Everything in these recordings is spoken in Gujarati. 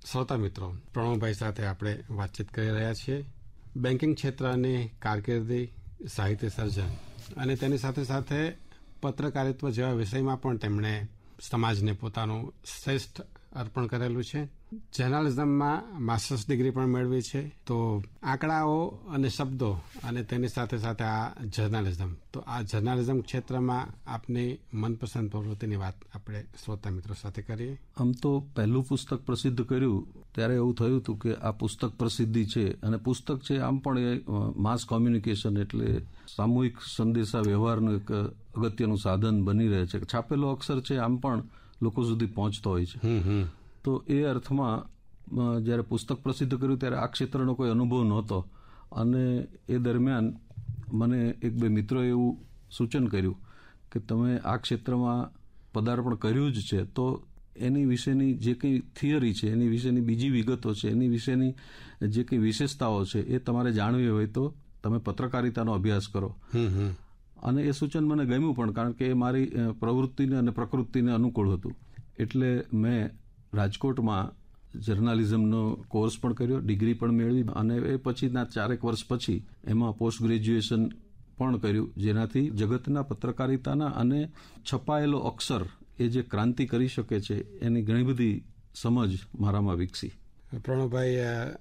શ્રોતા મિત્રો, પ્રણવભાઈ સાથે આપણે વાતચીત કરી રહ્યા છીએ. બેન્કિંગ ક્ષેત્રની કારકિર્દી, સાહિત્ય સર્જન અને તેની સાથે સાથે પત્રકારિત્વ જેવા વિષયમાં પણ તેમણે સમાજને પોતાનું શ્રેષ્ઠ અર્પણ કરેલું છે. જર્નાલિઝમમાં માસ્ટર્સ ડિગ્રી પણ મેળવી છે. તો આંકડાઓ અને શબ્દો અને તેની સાથે સાથે આ જર્નાલિઝમ, તો આ જર્નાલિઝમ ક્ષેત્રમાં આપની મનપસંદ પ્રવૃત્તિની વાત આપણે શ્રોતા મિત્રો સાથે કરીએ. આમ તો પહેલું પુસ્તક પ્રસિદ્ધ કર્યું ત્યારે એવું થયું હતું કે આ પુસ્તક પ્રસિદ્ધિ છે, અને પુસ્તક છે આમ પણ એ માસ કોમ્યુનિકેશન એટલે સામૂહિક સંદેશા વ્યવહારનું એક અગત્યનું સાધન બની રહે છે. છાપેલો અક્ષર છે આમ પણ લોકો સુધી પહોંચતો હોય છે. તો એ અર્થમાં જ્યારે પુસ્તક પ્રસિદ્ધ કર્યું ત્યારે આ ક્ષેત્રનો કોઈ અનુભવ નહોતો, અને એ દરમિયાન મને એક બે મિત્રોએ એવું સૂચન કર્યું કે તમે આ ક્ષેત્રમાં પદાર્પણ કર્યું જ છે તો એની વિશેની જે કંઈ થિયરી છે, એની વિશેની બીજી વિગતો છે, એની વિશેની જે કંઈ વિશેષતાઓ છે એ તમારે જાણવી હોય તો તમે પત્રકારિતાનો અભ્યાસ કરો. અને એ સૂચન મને ગમ્યું પણ, કારણ કે એ મારી પ્રવૃત્તિને અને પ્રકૃતિને અનુકૂળ હતું. એટલે મેં રાજકોટમાં જર્નાલિઝમનો કોર્સ પણ કર્યો, ડિગ્રી પણ મેળવી, અને એ પછીના 4 વર્ષ પછી એમાં પોસ્ટ ગ્રેજ્યુએશન પણ કર્યું, જેનાથી જગતના પત્રકારિતાના અને છપાયેલો અક્ષર એ જે ક્રાંતિ કરી શકે છે એની ઘણી બધી સમજ મારામાં વિકસી. પ્રણવભાઈ,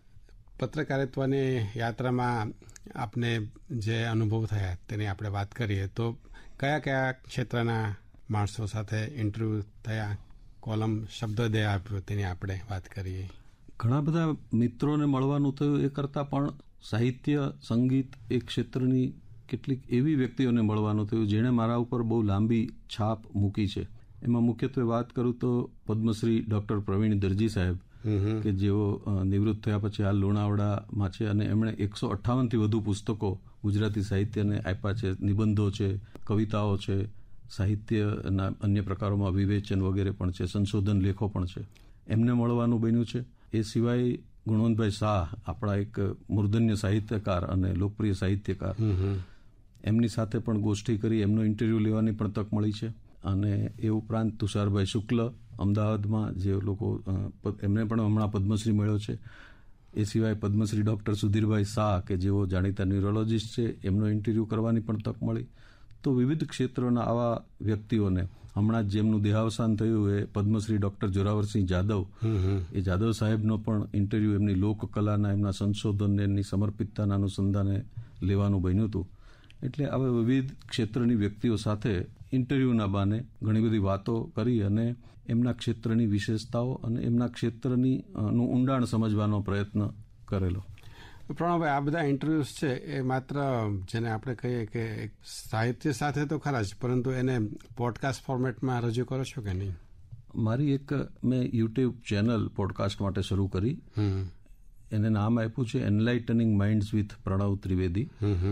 પત્રકારિત્વની યાત્રામાં આપને જે અનુભવ થયા તેની આપણે વાત કરીએ તો કયા કયા ક્ષેત્રના માણસો સાથે ઇન્ટરવ્યૂ થયા, કોલમ શબ્દોદય આપ્યો તેની આપણે વાત કરીએ. ઘણા બધા મિત્રોને મળવાનું થયું. એ કરતાં પણ સાહિત્ય, સંગીત એ ક્ષેત્રની કેટલીક એવી વ્યક્તિઓને મળવાનું થયું જેણે મારા ઉપર બહુ લાંબી છાપ મૂકી છે. એમાં મુખ્યત્વે વાત કરું તો પદ્મશ્રી ડૉક્ટર પ્રવીણ દરજી સાહેબ, કે જેઓ નિવૃત્ત થયા પછી હાલ લુણાવાડામાં છે, અને એમણે 158થી વધુ પુસ્તકો ગુજરાતી સાહિત્યને આપ્યા છે. નિબંધો છે, કવિતાઓ છે, સાહિત્યના અન્ય પ્રકારોમાં વિવેચન વગેરે પણ છે, સંશોધન લેખો પણ છે. એમને મળવાનું બન્યું છે. એ સિવાય ગુણવંતભાઈ શાહ, આપણા એક મૂર્ધન્ય સાહિત્યકાર અને લોકપ્રિય સાહિત્યકાર, એમની સાથે પણ ગોષ્ઠી કરી, એમનો ઇન્ટરવ્યૂ લેવાની પણ તક મળી છે. અને એ ઉપરાંત તુષારભાઈ શુક્લ અમદાવાદમાં, જે લોકો એમને પણ હમણાં પદ્મશ્રી મળ્યો છે. એ સિવાય પદ્મશ્રી ડૉક્ટર સુધીરભાઈ શાહ, કે જેઓ જાણીતા ન્યુરોલોજીસ્ટ છે, એમનો ઇન્ટરવ્યૂ કરવાની પણ તક મળી. તો વિવિધ ક્ષેત્રોના આવા વ્યક્તિઓને, હમણાં જ જેમનું દેહાવસાન થયું એ પદ્મશ્રી ડૉક્ટર જોરાવરસિંહ જાદવ, એ જાદવ સાહેબનો પણ ઇન્ટરવ્યૂ એમની લોકકલાના, એમના સંશોધનને, એમની સમર્પિતતાના અનુસંધાને લેવાનું બન્યું હતું. એટલે આવા વિવિધ ક્ષેત્રની વ્યક્તિઓ સાથે ઇન્ટરવ્યૂના બહાને ઘણી બધી વાતો કરી અને એમના ક્ષેત્રની વિશેષતાઓ અને એમના ક્ષેત્રની નું ઊંડાણ સમજવાનો પ્રયત્ન કરેલો. પ્રણવભાઈ, આ બધા ઇન્ટરવ્યુઝ છે એ માત્ર જેને આપણે કહીએ કે સાહિત્ય સાથે તો ખરા જ, પરંતુ એને પોડકાસ્ટ ફોર્મેટમાં રજૂ કરો છો કે નહીં? મારી એક મેં યુટ્યુબ ચેનલ પોડકાસ્ટ માટે શરૂ કરી. એને નામ આપ્યું છે એનલાઇટનિંગ માઇન્ડ્સ વિથ પ્રણવ ત્રિવેદી.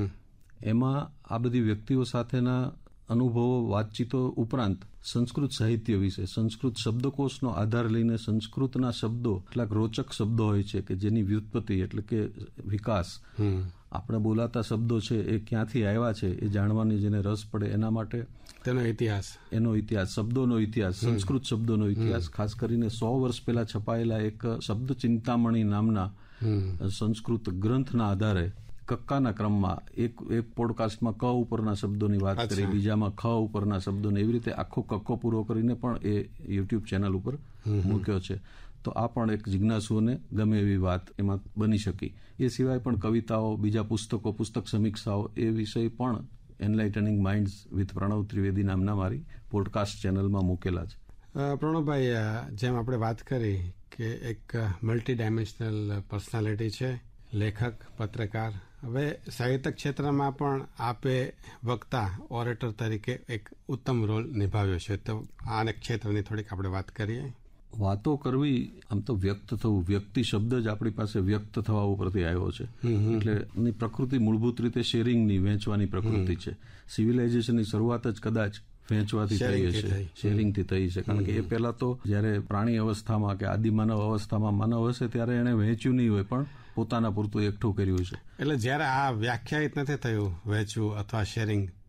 એમાં આ બધી વ્યક્તિઓ સાથેના અનુભવો, વાતચીતો ઉપરાંત સંસ્કૃત સાહિત્ય વિશે, સંસ્કૃત શબ્દકોશનો આધાર લઈને સંસ્કૃતના શબ્દો, કેટલાક રોચક શબ્દો હોય છે કે જેની વ્યુત્પત્તિ એટલે કે વિકાસ, આપણે બોલાતા શબ્દો છે એ ક્યાંથી આવ્યા છે એ જાણવાની જેને રસ પડે એના માટે એનો ઇતિહાસ, શબ્દોનો ઇતિહાસ, સંસ્કૃત શબ્દોનો ઇતિહાસ, ખાસ કરીને 100 વર્ષ પહેલા છપાયેલા એક શબ્દ ચિંતામણી નામના સંસ્કૃત ગ્રંથના આધારે કક્કાના ક્રમમાં એક પોડકાસ્ટમાં ક ઉપરના શબ્દોની વાત કરી, બીજામાં ખ ઉપરના શબ્દોને, એવી રીતે આખો કક્કો પૂરો કરીને પણ એ યુટ્યુબ ચેનલ ઉપર મૂક્યો છે. તો આ પણ એક જિજ્ઞાસુઓને ગમે એવી વાત એમાં બની શકી. એ સિવાય પણ કવિતાઓ, બીજા પુસ્તકો, પુસ્તક સમીક્ષાઓ, એ વિષય પણ એનલાઇટનિંગ માઇન્ડ્સ વિથ પ્રણવ ત્રિવેદી નામના મારી પોડકાસ્ટ ચેનલમાં મૂકેલા છે. પ્રણવભાઈ, જેમ આપણે વાત કરી કે એક મલ્ટી ડાયમેન્શનલ પર્સનાલિટી છે, લેખક, પત્રકાર. હવે સાહિત્ય ક્ષેત્રમાં પણ આપે વક્તા, ઓરેટર તરીકે એક ઉત્તમ રોલ નિભાવ્યો છે. તો આ ક્ષેત્રની થોડીક આપણે વાત કરીએ. વાતો કરવી, આમ તો વ્યક્ત થવું, વ્યક્તિ શબ્દ જ આપણી પાસે વ્યક્ત થવા ઉપરથી આવ્યો છે. એટલે એની પ્રકૃતિ મૂળભૂત રીતે શેરિંગની, વહેંચવાની પ્રકૃતિ છે. સિવિલાઇઝેશનની શરૂઆત જ કદાચ વહેંચવાથી થઈ હશે, શેરિંગથી થઈ છે. કારણ કે એ પહેલા તો જ્યારે પ્રાણી અવસ્થામાં કે આદિમાનવ અવસ્થામાં માનવ હશે ત્યારે એને વહેંચ્યું નહીં હોય, પણ પોતાના પૂરતું એકઠું કર્યું છે. એટલે જ્યારે આ વ્યાખ્યાયિત નથી થયું વહેંચવું અથવા શેરિંગ,